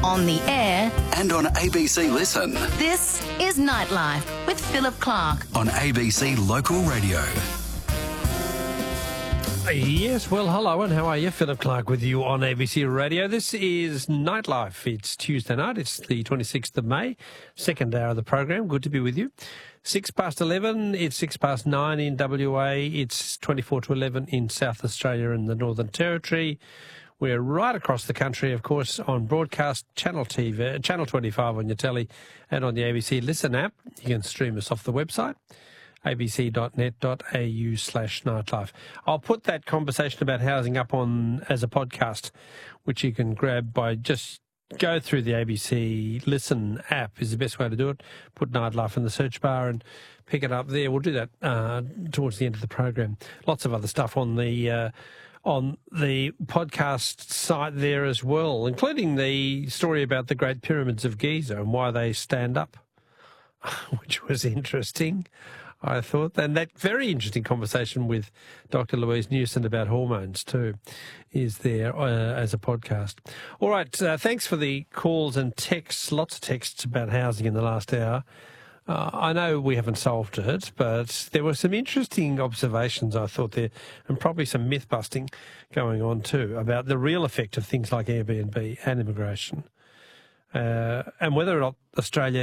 on the air, and on ABC Listen. this is Nightlife with Philip Clark. On ABC Local Radio. Yes, well, hello, and how are you? Philip Clark with you on ABC Radio. This is Nightlife. It's Tuesday night. It's the 26th of May, second hour of the program. Good to be with you. 11:06. It's 9:06 in WA. It's 11:24 in South Australia and the Northern Territory. We're right across the country, of course, on broadcast, Channel 25 on your telly and on the ABC Listen app. You can stream us off the website, abc.net.au/nightlife. I'll put that conversation about housing up on as a podcast, which you can grab by just go through the ABC Listen app is the best way to do it. Put Nightlife in the search bar and pick it up there. We'll do that towards the end of the program. Lots of other stuff on the podcast site there as well, including the story about the Great Pyramids of Giza and why they stand up, which was interesting, I thought. And that very interesting conversation with Dr. Louise Newson about hormones too is there as a podcast. All right, thanks for the calls and texts, lots of texts about housing in the last hour. I know we haven't solved it, but there were some interesting observations, I thought, there, and probably some myth-busting going on too about the real effect of things like Airbnb and immigration, and whether or not Australia